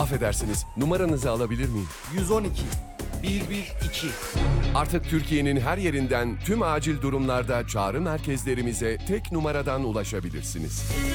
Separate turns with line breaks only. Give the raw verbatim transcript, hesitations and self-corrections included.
Affedersiniz, numaranızı alabilir miyim?
yüz on iki bir bir iki.
Artık Türkiye'nin her yerinden tüm acil durumlarda çağrı merkezlerimize tek numaradan ulaşabilirsiniz.